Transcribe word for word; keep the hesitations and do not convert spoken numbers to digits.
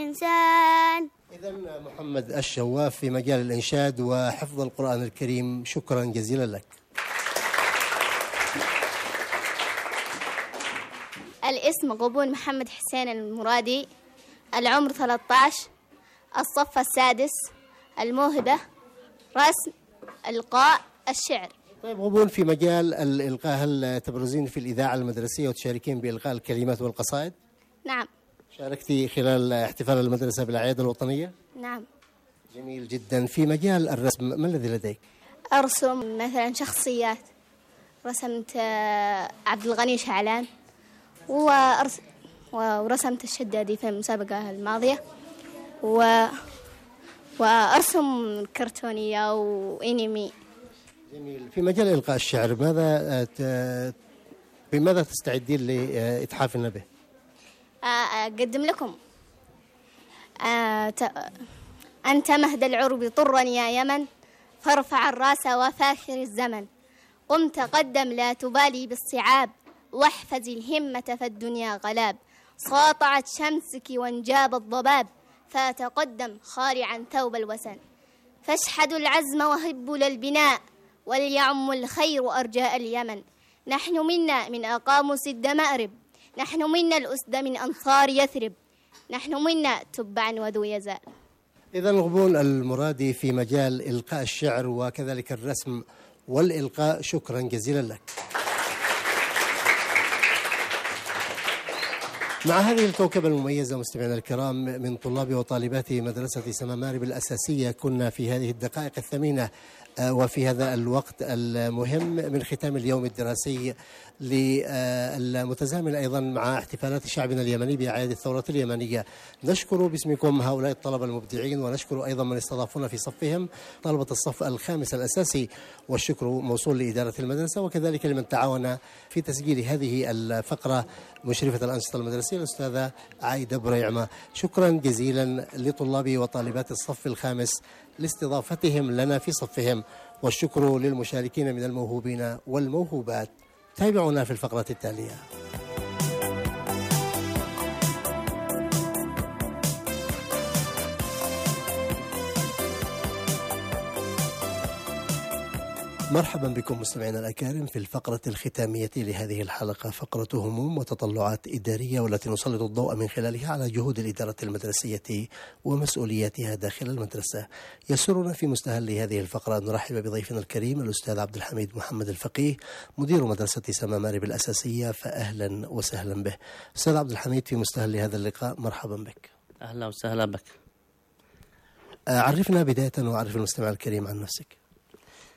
الإنسان. إذن محمد الشواف في مجال الإنشاد وحفظ القرآن الكريم، شكرا جزيلا لك. الاسم غبون محمد حسين المرادي، العمر ثلاثة عشر، الصف السادس، الموهبة رسم، إلقاء، الشعر. طيب غبون، في مجال الإلقاء هل تبرزين في الإذاعة المدرسية وتشاركين بإلقاء الكلمات والقصائد؟ نعم. شاركتي خلال احتفال المدرسة بالأعياد الوطنية؟ نعم. جميل جدا. في مجال الرسم ما الذي لديك؟ أرسم مثلا شخصيات، رسمت عبد الغني شعلان، وأرس... ورسمت الشدادي في المسابقة الماضية، و... وأرسم كرتونية وإنمي. جميل. في مجال إلقاء الشعر ماذا ت... بماذا تستعدين لإتحافنا به؟ أقدم لكم ت... أنت مهد العرب طرا يا يمن، فارفع الراس وفاخر الزمن، قم تقدم لا تبالي بالصعاب، واحفز الهمة فالدنيا غلاب، ساطعت شمسك وانجاب الضباب، فتقدم خارعا ثوب الوسن، فاشحدوا العزم وهبوا للبناء، وليعم الخير أرجاء اليمن، نحن منا من أقامص الدمأرب، نحن منا الأسد من أنصار يثرب، نحن منا تبعا وذو يزال. إذا غبون المرادي في مجال إلقاء الشعر وكذلك الرسم والإلقاء، شكرا جزيلا لك. مع هذه الكوكبة المميزة مستمعينا الكرام من طلاب وطالبات مدرسة سما مارب الأساسية، كنا في هذه الدقائق الثمينة وفي هذا الوقت المهم من ختام اليوم الدراسي المتزامن أيضا مع احتفالات شعبنا اليمني بأعياد الثورة اليمنية، نشكر باسمكم هؤلاء الطلبة المبدعين، ونشكر أيضا من استضافونا في صفهم طلبة الصف الخامس الأساسي، والشكر موصول لإدارة المدرسة وكذلك لمن تعاون في تسجيل هذه الفقرة، مشرفة الأنشطة المدرسية الأستاذة عايدة بريعمة. شكرا جزيلا لطلاب وطالبات الصف الخامس لاستضافتهم لنا في صفهم، والشكر للمشاركين من الموهوبين والموهوبات. تابعونا في الفقرة التالية. مرحبا بكم مستمعينا الأكارم في الفقرة الختامية لهذه الحلقة، فقرة هموم وتطلعات إدارية، والتي نسلط الضوء من خلالها على جهود الإدارة المدرسية ومسؤولياتها داخل المدرسة. يسرنا في مستهل هذه الفقرة أن نرحب بضيفنا الكريم الأستاذ عبد الحميد محمد الفقيه، مدير مدرسة سما مارب الأساسية، فأهلا وسهلا به. أستاذ عبد الحميد، في مستهل هذا اللقاء مرحبا بك. أهلا وسهلا بك. عرفنا بداية وعرف المستمع الكريم عن نفسك.